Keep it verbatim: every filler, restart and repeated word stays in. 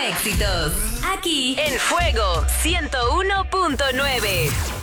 éxitos. Aquí en Fuego ciento uno punto nueve.